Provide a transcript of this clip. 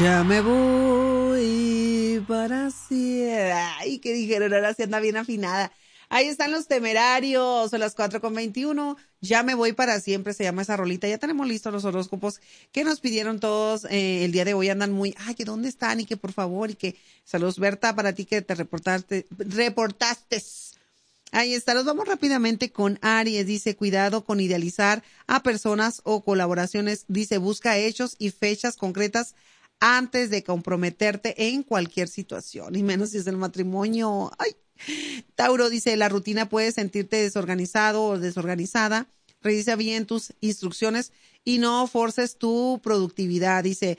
Ya me voy para siempre. Ay, ¿qué dijeron? Ahora sí anda bien afinada. Ahí están los Temerarios, son las 4:21. Ya me voy para siempre, se llama esa rolita. Ya tenemos listos los horóscopos que nos pidieron todos el día de hoy. Andan muy, ay, que dónde están y que por favor y que saludos, Berta, para ti que te reportaste. Ahí está, los vamos rápidamente con Aries. Dice, cuidado con idealizar a personas o colaboraciones. Dice, busca hechos y fechas concretas antes de comprometerte en cualquier situación, y menos si es el matrimonio. Ay. Tauro dice, la rutina puede sentirte desorganizado o desorganizada. Revisa bien tus instrucciones y no forces tu productividad. Dice,